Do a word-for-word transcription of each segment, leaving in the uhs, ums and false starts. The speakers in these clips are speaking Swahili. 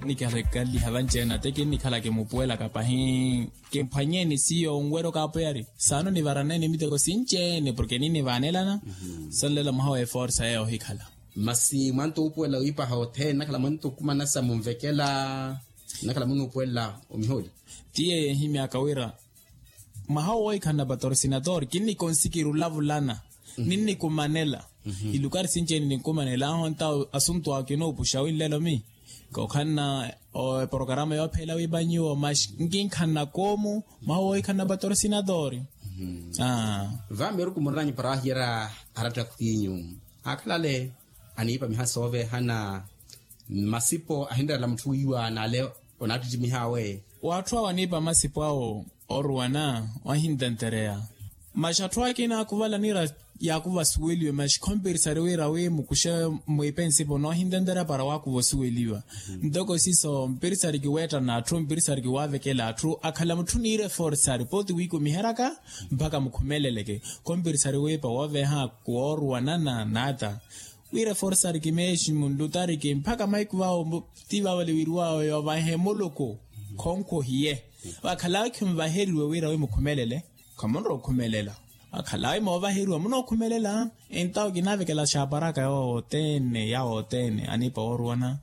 ni ka re ka li havanchena te ke ni khala ke mopuela ka pahin ke phanyeni siyo ngwero ka pere sano ni varanene miteko sinchene porque ni ni vanelana sallela maho e force ayo hikhala masi manto upuela ipa hotel nakala manto kumana sa mumvekela nakala munu puela omiholi tie himi akawira maho oi kana bator senator kinni konsikiru lavulana ninni kumanela ilukar sinchene ni kumanela honta asunto akino pushawi lelo mi ko kana o programa yo phela wi banyo mas ngin kana komo maho oi kana bator senator ah va meru kumurani para hira arata kinyu akalale anipa mihasove hana masipo ahinda la mtu yuwa na leo onatu mihawe watu wanipa masipo ao orwana wahindanterea mashatwa kina kuvala nira ya kuva suweliwe mash komperisariwera we mukusha mwepensi bono hindandera para waku vosuweliwa ndoko siso mperisari kiweta na atru mperisari kiwavekela atru akhala mtu nire forsari poti wiko miheraka mpaka mkumeleleke komperisari wepa waveha kuorwana na nata wire forsari kimeshi mundutari ki mpaka maiku wao tiba wale wiruwao ya wahemoloko konko hiye wakhala kimvaheriwe wira we mkumelele kamonro kumelela akhalai mova hirwa muno kumelela entao ginavekela shabaraka yo tene ya otene anipa orwana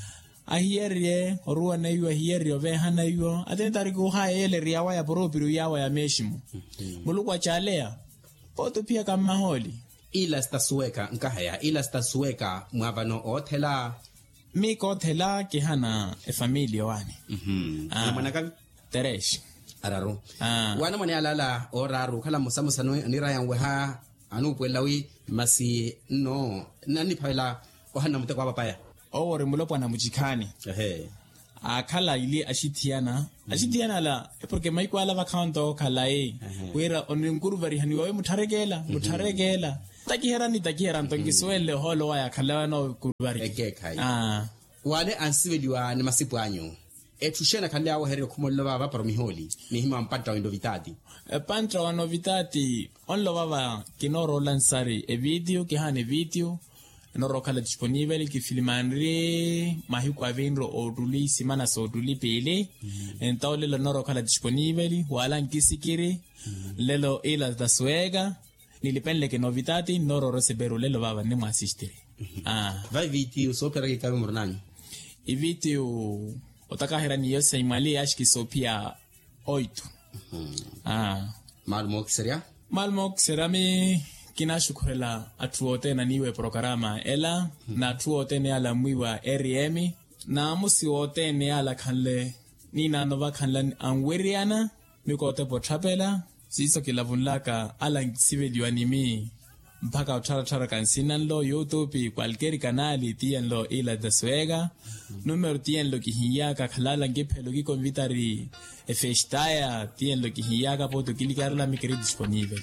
ahierie orwana yo ahierio ve hana yo atentari ku haele riawa ya propiru yawa ya meshimu mulukwa chalea poto pia kama holi ila stasueka nkahaya ila stasueka mwavano othela mi ko thela ke hana e familia wani mhm na mwanaka teresh araro ah wana mwane alala oraru kala musamo sano nira yangwe ha anu pwelawi masi no nani phela ohana muteko abapaya owore mulopwa na mujikani ehe akhala ili ashithiana ashithiana la porque maiko ala vakhonto khala e wera oninkuru vari hani wa mutharekela mutharekela takihera ni takihera ntongiswele holo wa khala no kuruvari ekekai ah wale ansiveliwa ni masipo anyo etushena kale awo here kumollo baba para miholi ni hima mpanta wa novitati e pantra wa novitati onlo baba kinoro lansari e video ki hane video noro kala disponibile ki filmanre mahiku avenro oduli simana so oduli pele entawle le noro kala disponibile wala nkisikiri lelo ila da suega nilipenle ki novitati noro rosebero lelo baba ni masistere ah vai video so pera ki kabe murnani e video otakahera ni yose imali ashki sopia oito ah malmo kiseria malmo kiserami kinashukurela atuote na niwe programa ela na atuote ne ala mwiwa R M na musi wote ne ala kanle ni na nova kanla anweriana mikote potrapela siso kilavunlaka ala sivediwa nimi mpaka utara tara kansina lo YouTube cualquier canal tienen lo ila de suega número tienen lo que hiyaka khalala ngepelo ki convitari e festaya tienen lo que hiyaka poto clicar la micro disponible